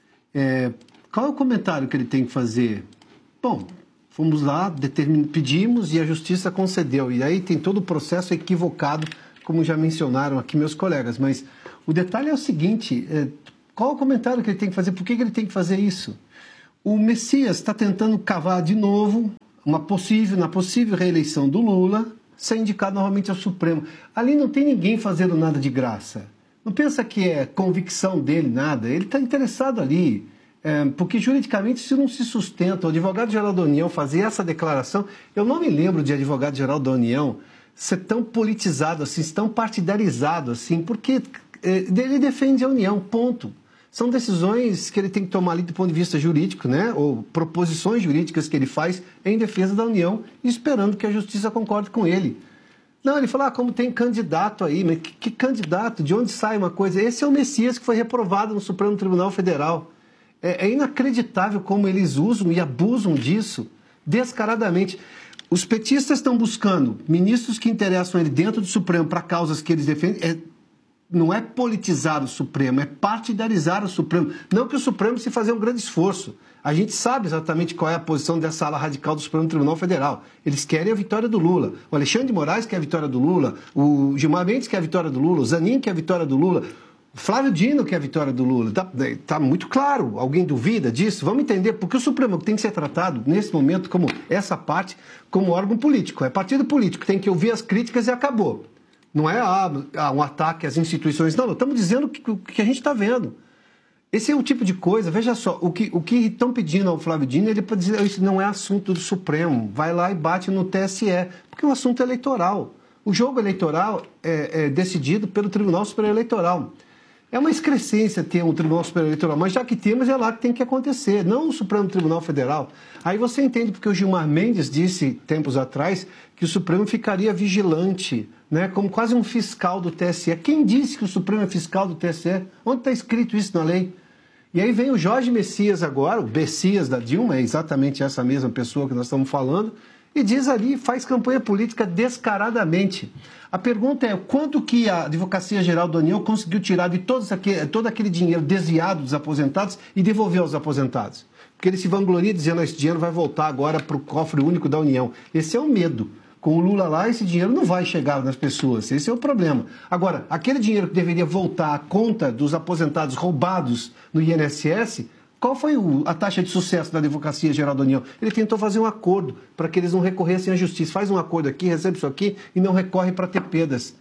Qual é o comentário que ele tem que fazer? Bom, fomos lá, pedimos e a Justiça concedeu. E aí tem todo o processo equivocado, como já mencionaram aqui meus colegas. Mas o detalhe é o seguinte, qual é o comentário que ele tem que fazer? Por que ele tem que fazer isso? O Messias está tentando cavar de novo na possível reeleição do Lula, ser indicado novamente ao Supremo. Ali não tem ninguém fazendo nada de graça. Não pensa que é convicção dele, nada. Ele está interessado ali. Porque juridicamente isso não se sustenta. O advogado-geral da União fazer essa declaração, eu não me lembro de advogado-geral da União ser tão politizado assim, tão partidarizado assim, porque ele defende a União, ponto. São decisões que ele tem que tomar ali do ponto de vista jurídico, né? Ou proposições jurídicas que ele faz em defesa da União, esperando que a Justiça concorde com ele. Não, ele fala, como tem candidato aí, mas que candidato? De onde sai uma coisa? Esse é o Messias que foi reprovado no Supremo Tribunal Federal. É inacreditável como eles usam e abusam disso descaradamente. Os petistas estão buscando ministros que interessam ele dentro do Supremo para causas que eles defendem. Não é politizar o Supremo, é partidarizar o Supremo. Não que o Supremo se fazer um grande esforço. A gente sabe exatamente qual é a posição dessa ala radical do Supremo Tribunal Federal. Eles querem a vitória do Lula. O Alexandre de Moraes quer a vitória do Lula. O Gilmar Mendes quer a vitória do Lula. O Zanin quer a vitória do Lula. O Flávio Dino quer a vitória do Lula. Tá muito claro. Alguém duvida disso? Vamos entender. Porque o Supremo tem que ser tratado, nesse momento, como essa parte, como órgão político. É partido político. Tem que ouvir as críticas e acabou. Não é um ataque às instituições. Não, estamos dizendo o que a gente está vendo. Esse é o tipo de coisa. Veja só, o que estão pedindo ao Flávio Dino, ele pode dizer isso não é assunto do Supremo. Vai lá e bate no TSE. Porque é um assunto eleitoral. O jogo eleitoral é decidido pelo Tribunal Superior Eleitoral. É uma excrescência ter um Tribunal Superior Eleitoral, mas já que temos, é lá que tem que acontecer, não o Supremo Tribunal Federal. Aí você entende porque o Gilmar Mendes disse, tempos atrás, que o Supremo ficaria vigilante, né, como quase um fiscal do TSE. Quem disse que o Supremo é fiscal do TSE? Onde está escrito isso na lei? E aí vem o Jorge Messias agora, o Messias da Dilma, é exatamente essa mesma pessoa que nós estamos falando, e diz ali, faz campanha política descaradamente. A pergunta é, quanto que a Advocacia Geral da União conseguiu tirar de todo aquele dinheiro desviado dos aposentados e devolver aos aposentados? Porque ele se vangloria dizendo, esse dinheiro vai voltar agora para o cofre único da União. Esse é o medo. Com o Lula lá, esse dinheiro não vai chegar nas pessoas. Esse é o problema. Agora, aquele dinheiro que deveria voltar à conta dos aposentados roubados no INSS... Qual foi a taxa de sucesso da Advocacia Geral da União? Ele tentou fazer um acordo para que eles não recorressem à justiça. Faz um acordo aqui, recebe isso aqui e não recorre para ter perdas.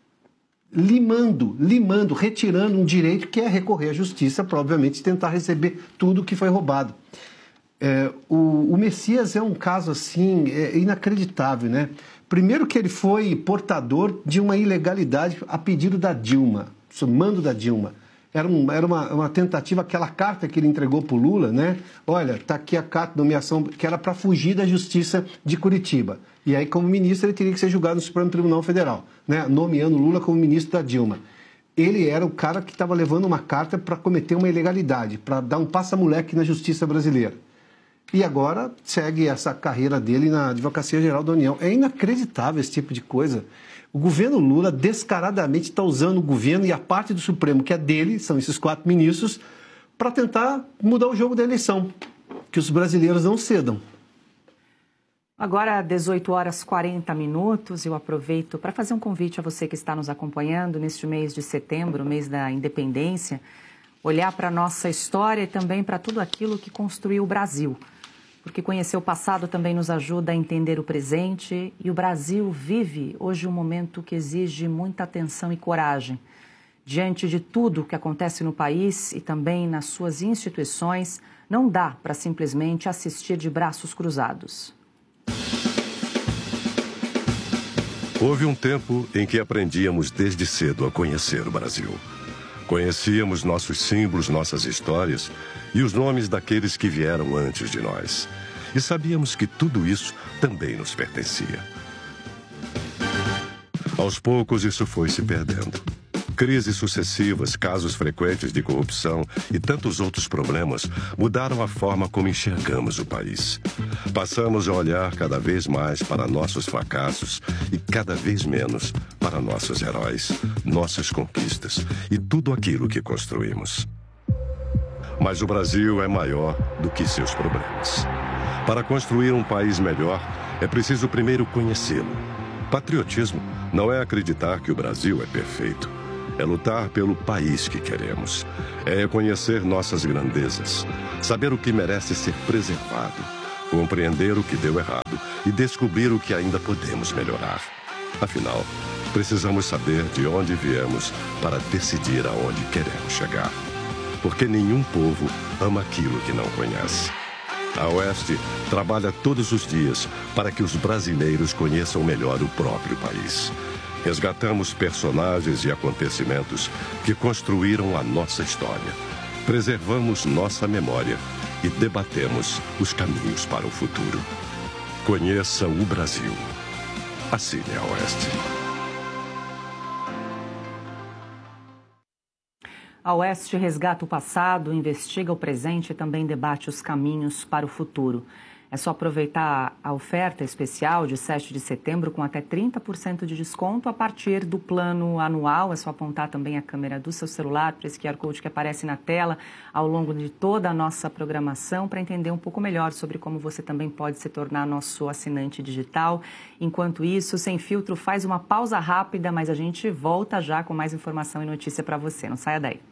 Limando, retirando um direito que é recorrer à justiça para, obviamente, tentar receber tudo que foi roubado. O Messias é um caso, assim, inacreditável, né? Primeiro que ele foi portador de uma ilegalidade a pedido da Dilma, mando da Dilma. Era uma tentativa, aquela carta que ele entregou para o Lula, né? Olha, está aqui a carta de nomeação, que era para fugir da Justiça de Curitiba. E aí, como ministro, ele teria que ser julgado no Supremo Tribunal Federal, né? Nomeando Lula como ministro da Dilma. Ele era o cara que estava levando uma carta para cometer uma ilegalidade, para dar um passa-moleque na Justiça brasileira. E agora segue essa carreira dele na Advocacia Geral da União. É inacreditável esse tipo de coisa. O governo Lula descaradamente está usando o governo e a parte do Supremo, que é dele, são esses 4 ministros, para tentar mudar o jogo da eleição, que os brasileiros não cedam. Agora, 18h40, eu aproveito para fazer um convite a você que está nos acompanhando neste mês de setembro, mês da independência, olhar para a nossa história e também para tudo aquilo que construiu o Brasil. Porque conhecer o passado também nos ajuda a entender o presente e o Brasil vive hoje um momento que exige muita atenção e coragem. Diante de tudo o que acontece no país e também nas suas instituições, não dá para simplesmente assistir de braços cruzados. Houve um tempo em que aprendíamos desde cedo a conhecer o Brasil. Conhecíamos nossos símbolos, nossas histórias e os nomes daqueles que vieram antes de nós. E sabíamos que tudo isso também nos pertencia. Aos poucos, isso foi se perdendo. Crises sucessivas, casos frequentes de corrupção e tantos outros problemas mudaram a forma como enxergamos o país. Passamos a olhar cada vez mais para nossos fracassos e cada vez menos para nossos heróis, nossas conquistas e tudo aquilo que construímos. Mas o Brasil é maior do que seus problemas. Para construir um país melhor, é preciso primeiro conhecê-lo. Patriotismo não é acreditar que o Brasil é perfeito. É lutar pelo país que queremos. É reconhecer nossas grandezas, saber o que merece ser preservado, compreender o que deu errado e descobrir o que ainda podemos melhorar. Afinal, precisamos saber de onde viemos para decidir aonde queremos chegar. Porque nenhum povo ama aquilo que não conhece. A Oeste trabalha todos os dias para que os brasileiros conheçam melhor o próprio país. Resgatamos personagens e acontecimentos que construíram a nossa história. Preservamos nossa memória e debatemos os caminhos para o futuro. Conheça o Brasil. Assine a Oeste. A Oeste resgata o passado, investiga o presente e também debate os caminhos para o futuro. É só aproveitar a oferta especial de 7 de setembro com até 30% de desconto a partir do plano anual. É só apontar também a câmera do seu celular para esse QR Code que aparece na tela ao longo de toda a nossa programação para entender um pouco melhor sobre como você também pode se tornar nosso assinante digital. Enquanto isso, Sem Filtro faz uma pausa rápida, mas a gente volta já com mais informação e notícia para você. Não saia daí.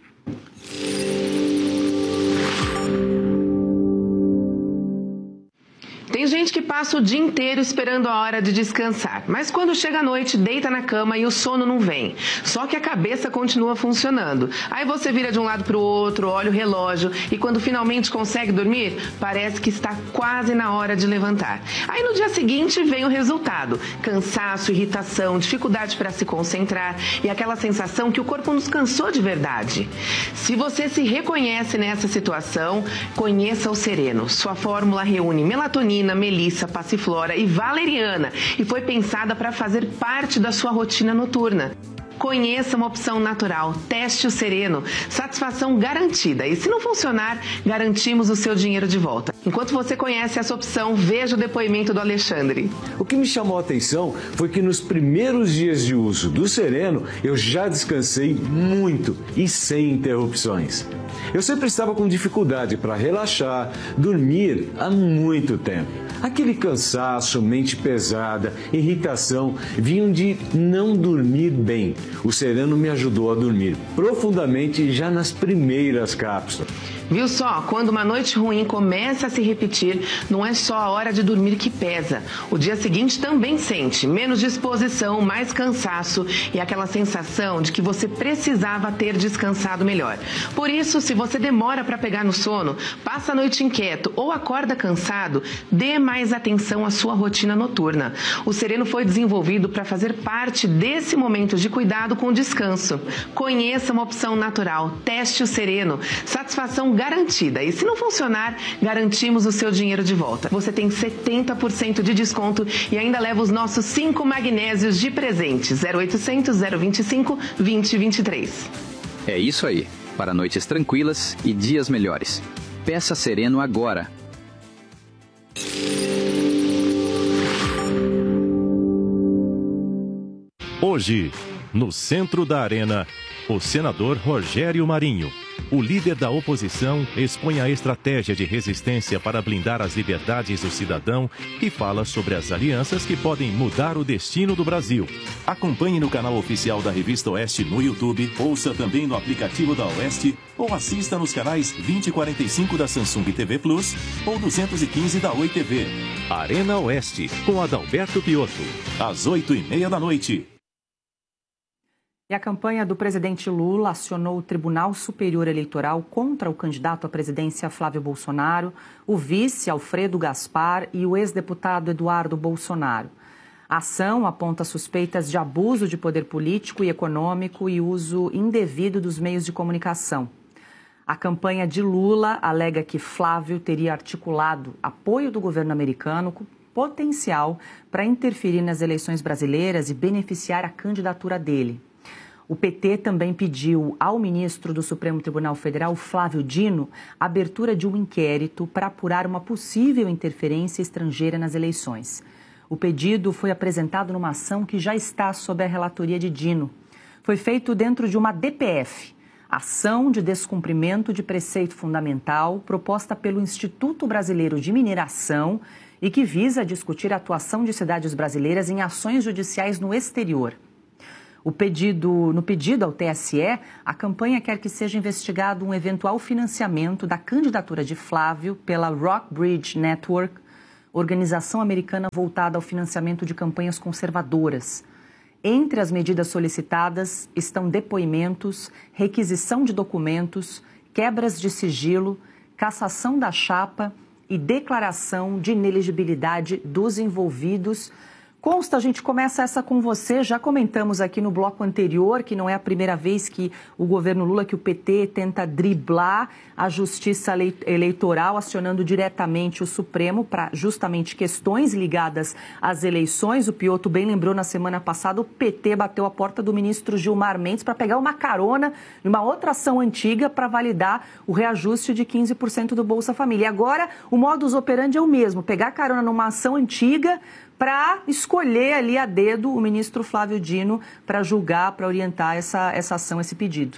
Tem gente que passa o dia inteiro esperando a hora de descansar, mas quando chega a noite, deita na cama e o sono não vem. Só que a cabeça continua funcionando. Aí você vira de um lado para o outro, olha o relógio e quando finalmente consegue dormir, parece que está quase na hora de levantar. Aí no dia seguinte vem o resultado: cansaço, irritação, dificuldade para se concentrar e aquela sensação que o corpo nos cansou de verdade. Se você se reconhece nessa situação, conheça o Sereno. Sua fórmula reúne melatonina, melissa, passiflora e valeriana e foi pensada para fazer parte da sua rotina noturna. Conheça uma opção natural, teste o Sereno, satisfação garantida. E se não funcionar, garantimos o seu dinheiro de volta. Enquanto você conhece essa opção, veja o depoimento do Alexandre. O que me chamou a atenção foi que nos primeiros dias de uso do Sereno, eu já descansei muito e sem interrupções. Eu sempre estava com dificuldade para relaxar, dormir há muito tempo. Aquele cansaço, mente pesada, irritação, vinham de não dormir bem. O Sereno me ajudou a dormir profundamente já nas primeiras cápsulas. Viu só? Quando uma noite ruim começa a se repetir, não é só a hora de dormir que pesa. O dia seguinte também sente menos disposição, mais cansaço e aquela sensação de que você precisava ter descansado melhor. Por isso, se você demora para pegar no sono, passa a noite inquieto ou acorda cansado, dê mais atenção à sua rotina noturna. O Sereno foi desenvolvido para fazer parte desse momento de cuidado com descanso. Conheça uma opção natural, teste o Sereno, satisfação garantida. E se não funcionar, garantimos o seu dinheiro de volta. Você tem 70% de desconto e ainda leva os nossos 5 magnésios de presente. 0800 025 2023. É isso aí. Para noites tranquilas e dias melhores. Peça Sereno agora. Hoje, no centro da arena, o senador Rogério Marinho. O líder da oposição expõe a estratégia de resistência para blindar as liberdades do cidadão e fala sobre as alianças que podem mudar o destino do Brasil. Acompanhe no canal oficial da Revista Oeste no YouTube, ouça também no aplicativo da Oeste ou assista nos canais 2045 da Samsung TV Plus ou 215 da Oi TV. Arena Oeste, com Adalberto Piotto, às 8h30 da noite. E a campanha do presidente Lula acionou o Tribunal Superior Eleitoral contra o candidato à presidência Flávio Bolsonaro, o vice Alfredo Gaspar e o ex-deputado Eduardo Bolsonaro. A ação aponta suspeitas de abuso de poder político e econômico e uso indevido dos meios de comunicação. A campanha de Lula alega que Flávio teria articulado apoio do governo americano com potencial para interferir nas eleições brasileiras e beneficiar a candidatura dele. O PT também pediu ao ministro do Supremo Tribunal Federal, Flávio Dino, a abertura de um inquérito para apurar uma possível interferência estrangeira nas eleições. O pedido foi apresentado numa ação que já está sob a relatoria de Dino. Foi feito dentro de uma DPF, Ação de Descumprimento de Preceito Fundamental, proposta pelo Instituto Brasileiro de Mineração e que visa discutir a atuação de cidades brasileiras em ações judiciais no exterior. No pedido ao TSE, a campanha quer que seja investigado um eventual financiamento da candidatura de Flávio pela Rockbridge Network, organização americana voltada ao financiamento de campanhas conservadoras. Entre as medidas solicitadas estão depoimentos, requisição de documentos, quebras de sigilo, cassação da chapa e declaração de inelegibilidade dos envolvidos. Consta, a gente começa essa com você, já comentamos aqui no bloco anterior que não é a primeira vez que o governo Lula, que o PT tenta driblar a justiça eleitoral, acionando diretamente o Supremo para justamente questões ligadas às eleições. O Piotto bem lembrou na semana passada, o PT bateu a porta do ministro Gilmar Mendes para pegar uma carona numa outra ação antiga para validar o reajuste de 15% do Bolsa Família. E agora o modus operandi é o mesmo, pegar carona numa ação antiga para escolher ali a dedo o ministro Flávio Dino para julgar, para orientar essa ação, esse pedido.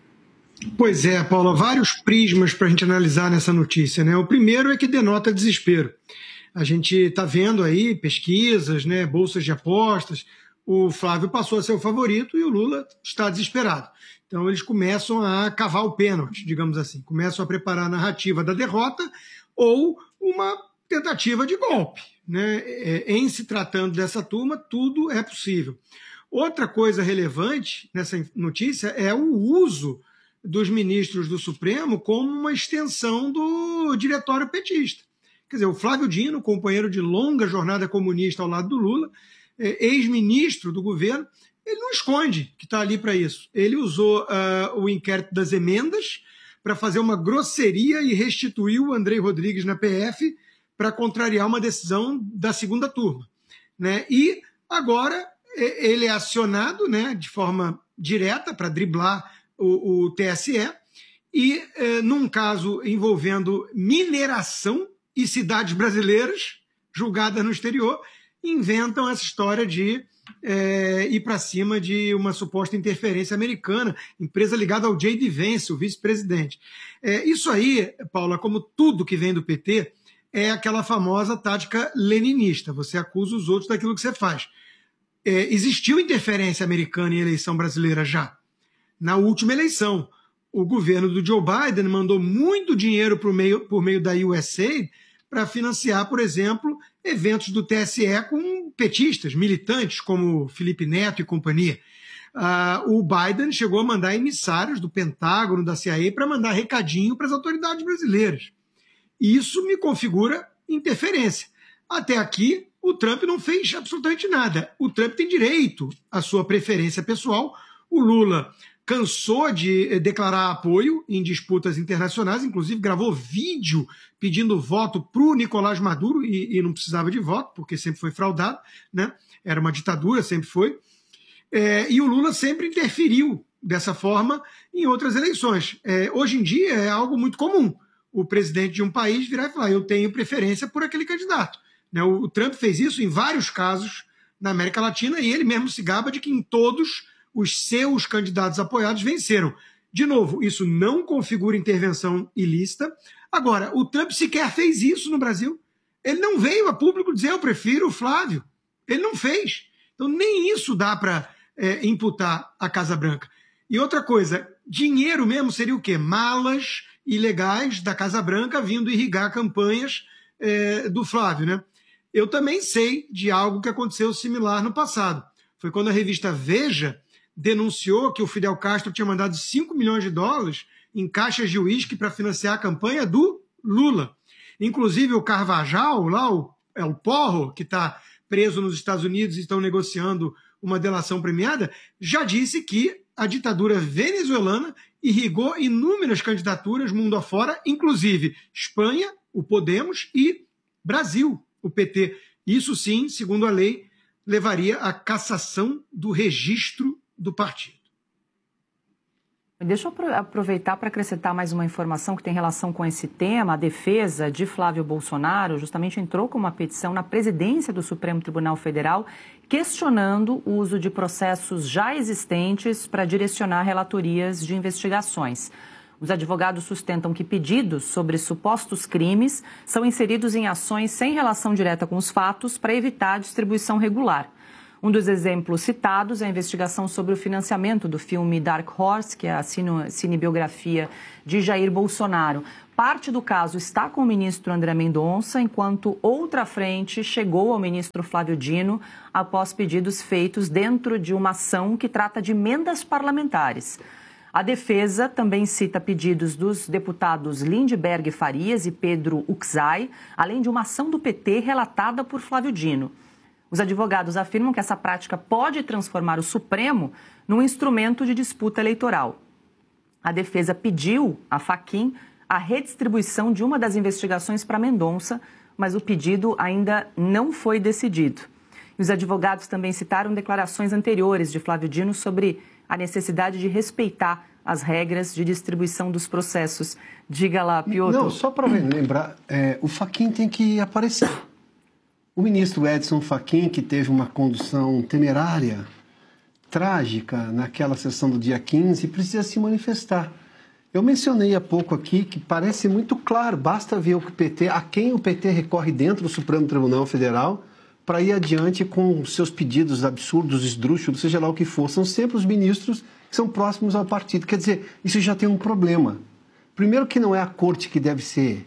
Pois é, Paula, vários prismas para a gente analisar nessa notícia, né? O primeiro é que denota desespero. A gente está vendo aí pesquisas, né, bolsas de apostas, o Flávio passou a ser o favorito e o Lula está desesperado. Então eles começam a cavar o pênalti, digamos assim, começam a preparar a narrativa da derrota ou uma tentativa de golpe. Né? Em se tratando dessa turma, tudo é possível. Outra coisa relevante nessa notícia é o uso dos ministros do Supremo como uma extensão do diretório petista. Quer dizer, o Flávio Dino, companheiro de longa jornada comunista ao lado do Lula, ex-ministro do governo, ele não esconde que está ali para isso. Ele usou o inquérito das emendas para fazer uma grosseria e restituir o Andrei Rodrigues na PF para contrariar uma decisão da segunda turma. Né? E agora ele é acionado, né, de forma direta para driblar o TSE e, num caso envolvendo mineração e cidades brasileiras julgadas no exterior, inventam essa história de ir para cima de uma suposta interferência americana, empresa ligada ao J.D. Vance, o vice-presidente. Isso aí, Paula, como tudo que vem do PT, é aquela famosa tática leninista. Você acusa os outros daquilo que você faz. Existiu interferência americana em eleição brasileira já. Na última eleição, o governo do Joe Biden mandou muito dinheiro por meio da USAID para financiar, por exemplo, eventos do TSE com petistas, militantes, como Felipe Neto e companhia. O Biden chegou a mandar emissários do Pentágono, da CIA, para mandar recadinho para as autoridades brasileiras. Isso me configura interferência. Até aqui, o Trump não fez absolutamente nada. O Trump tem direito à sua preferência pessoal. O Lula cansou de declarar apoio em disputas internacionais, inclusive gravou vídeo pedindo voto para o Nicolás Maduro e não precisava de voto, porque sempre foi fraudado, né? Era uma ditadura, sempre foi. E o Lula sempre interferiu dessa forma em outras eleições. Hoje em dia é algo muito comum. O presidente de um país virar e falar, eu tenho preferência por aquele candidato. O Trump fez isso em vários casos na América Latina e ele mesmo se gaba de que em todos os seus candidatos apoiados venceram. De novo, isso não configura intervenção ilícita. Agora, o Trump sequer fez isso no Brasil. Ele não veio a público dizer eu prefiro o Flávio. Ele não fez. Então nem isso dá para imputar a Casa Branca. E outra coisa, dinheiro mesmo seria o quê? Malas ilegais da Casa Branca vindo irrigar campanhas do Flávio, né? Eu também sei de algo que aconteceu similar no passado. Foi quando a revista Veja denunciou que o Fidel Castro tinha mandado $5 milhões em caixas de uísque para financiar a campanha do Lula. Inclusive o Carvajal, lá o Porro, que está preso nos Estados Unidos e estão negociando uma delação premiada, já disse que a ditadura venezuelana irrigou inúmeras candidaturas mundo afora, inclusive Espanha, o Podemos, e Brasil, o PT. Isso sim, segundo a lei, levaria à cassação do registro do partido. Deixa eu aproveitar para acrescentar mais uma informação que tem relação com esse tema. A defesa de Flávio Bolsonaro justamente entrou com uma petição na presidência do Supremo Tribunal Federal questionando o uso de processos já existentes para direcionar relatorias de investigações. Os advogados sustentam que pedidos sobre supostos crimes são inseridos em ações sem relação direta com os fatos para evitar a distribuição regular. Um dos exemplos citados é a investigação sobre o financiamento do filme Dark Horse, que é a cinebiografia de Jair Bolsonaro. Parte do caso está com o ministro André Mendonça, enquanto outra frente chegou ao ministro Flávio Dino após pedidos feitos dentro de uma ação que trata de emendas parlamentares. A defesa também cita pedidos dos deputados Lindbergh Farias e Pedro Uczai, além de uma ação do PT relatada por Flávio Dino. Os advogados afirmam que essa prática pode transformar o Supremo num instrumento de disputa eleitoral. A defesa pediu à Fachin a redistribuição de uma das investigações para Mendonça, mas o pedido ainda não foi decidido. Os advogados também citaram declarações anteriores de Flávio Dino sobre a necessidade de respeitar as regras de distribuição dos processos. Diga lá, Piotr. Não, só para lembrar, o Fachin tem que aparecer. O ministro Edson Fachin, que teve uma condução temerária, trágica, naquela sessão do dia 15, precisa se manifestar. Eu mencionei há pouco aqui que parece muito claro, basta ver a quem o PT recorre dentro do Supremo Tribunal Federal para ir adiante com seus pedidos absurdos, esdrúxulos, seja lá o que for. São sempre os ministros que são próximos ao partido. Quer dizer, isso já tem um problema. Primeiro que não é a corte que deve ser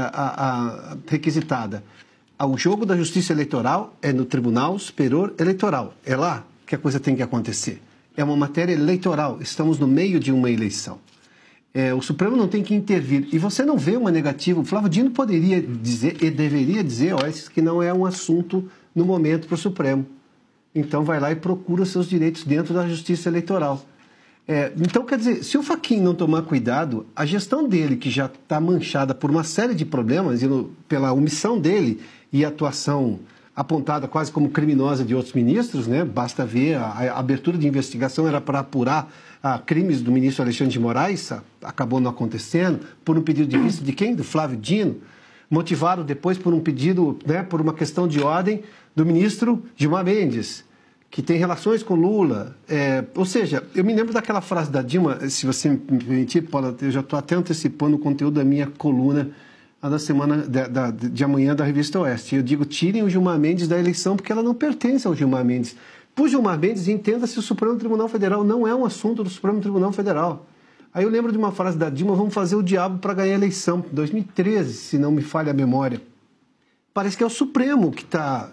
requisitada. O jogo da justiça eleitoral é no Tribunal Superior Eleitoral. É lá que a coisa tem que acontecer. É uma matéria eleitoral. Estamos no meio de uma eleição. O Supremo não tem que intervir. E você não vê uma negativa. O Flávio Dino poderia dizer e deveria dizer, isso que não é um assunto no momento para o Supremo. Então vai lá e procura seus direitos dentro da justiça eleitoral. Então, quer dizer, se o Fachin não tomar cuidado, a gestão dele, que já está manchada por uma série de problemas, pela omissão dele e a atuação apontada quase como criminosa de outros ministros, né? Basta ver, a abertura de investigação era para apurar crimes do ministro Alexandre de Moraes, acabou não acontecendo, por um pedido de vista de quem? Do Flávio Dino, motivado depois por um pedido, né, por uma questão de ordem do ministro Gilmar Mendes, que tem relações com Lula. Ou seja, eu me lembro daquela frase da Dilma, se você me permitir, Paula, eu já estou até antecipando o conteúdo da minha coluna da semana de amanhã da Revista Oeste. Eu digo, tirem o Gilmar Mendes da eleição, porque ela não pertence ao Gilmar Mendes. Por Gilmar Mendes, entenda-se, o Supremo Tribunal Federal não é um assunto do Supremo Tribunal Federal. Aí eu lembro de uma frase da Dilma, vamos fazer o diabo para ganhar a eleição, 2013, se não me falha a memória. Parece que é o Supremo que está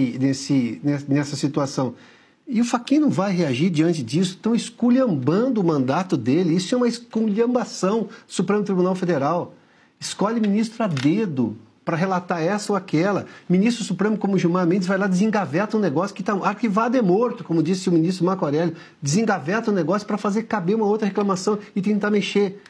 nessa situação. E o Fachin não vai reagir diante disso, estão esculhambando o mandato dele. Isso é uma esculhambação do Supremo Tribunal Federal. Escolhe ministro a dedo para relatar essa ou aquela. Ministro Supremo como Gilmar Mendes vai lá, desengaveta um negócio que está arquivado e morto, como disse o ministro Marco Aurélio. Desengaveta um negócio para fazer caber uma outra reclamação e tentar mexer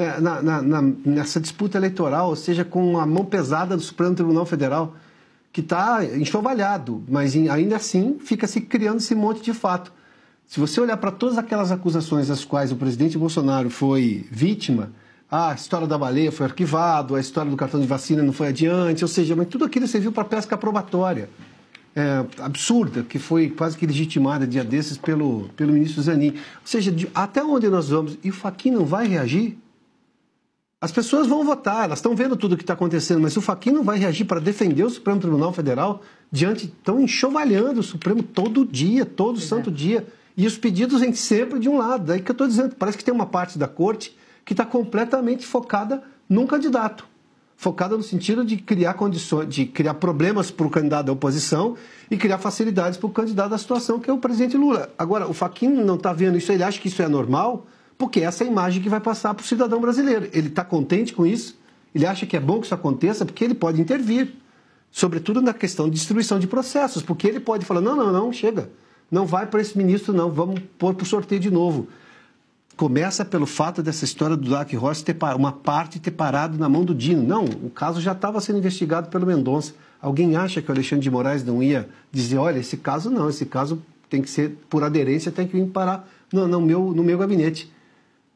nessa disputa eleitoral, ou seja, com a mão pesada do Supremo Tribunal Federal, que está enxovalhado, mas ainda assim fica se criando esse monte de fato. Se você olhar para todas aquelas acusações das quais o presidente Bolsonaro foi vítima, a história da baleia foi arquivado, a história do cartão de vacina não foi adiante, ou seja, mas tudo aquilo serviu para pesca probatória, absurda, que foi quase que legitimada dia desses pelo ministro Zanin. Ou seja, até onde nós vamos? E o Fachin não vai reagir? As pessoas vão votar, elas estão vendo tudo o que está acontecendo, mas se o Fachin não vai reagir para defender o Supremo Tribunal Federal, estão enxovalhando o Supremo todo dia, todo santo dia, e os pedidos vêm sempre de um lado. Daí que eu estou dizendo, parece que tem uma parte da corte que está completamente focada num candidato, focada no sentido de criar condições, de criar problemas para o candidato da oposição e criar facilidades para o candidato da situação, que é o presidente Lula. Agora, o Fachin não está vendo isso, ele acha que isso é normal, porque essa é a imagem que vai passar para o cidadão brasileiro. Ele está contente com isso, ele acha que é bom que isso aconteça, porque ele pode intervir, sobretudo na questão de distribuição de processos, porque ele pode falar, não, chega, não vai para esse ministro não, vamos pôr para o sorteio de novo. Começa pelo fato dessa história do Dark Horse uma parte ter parado na mão do Dino. Não, o caso já estava sendo investigado pelo Mendonça. Alguém acha que o Alexandre de Moraes não ia dizer, olha, esse caso não, esse caso tem que ser, por aderência, tem que vir parar no meu gabinete.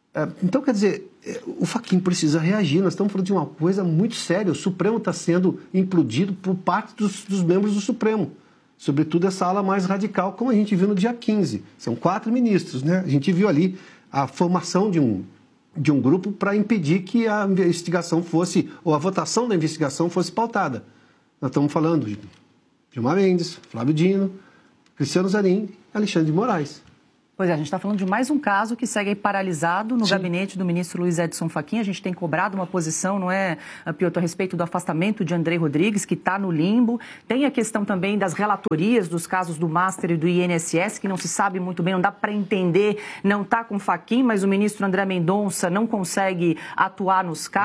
Então, quer dizer, o Fachin precisa reagir. Nós estamos falando de uma coisa muito séria. O Supremo está sendo implodido por parte dos membros do Supremo. Sobretudo essa ala mais radical, como a gente viu no dia 15. São 4 ministros, né? A gente viu ali a formação de um grupo para impedir que a investigação fosse, ou a votação da investigação fosse pautada. Nós estamos falando de Gilmar Mendes, Flávio Dino, Cristiano Zanin e Alexandre de Moraes. Pois é, a gente está falando de mais um caso que segue aí paralisado no gabinete do ministro Luiz Edson Fachin. A gente tem cobrado uma posição, não é, Piotr, a respeito do afastamento de André Rodrigues, que está no limbo. Tem a questão também das relatorias dos casos do Master e do INSS, que não se sabe muito bem, não dá para entender, não está com Fachin, mas o ministro André Mendonça não consegue atuar nos casos.